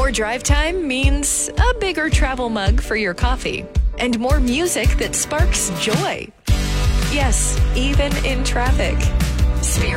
More drive time means a bigger travel mug for your coffee and more music that sparks joy. Yes, even in traffic. Spirit.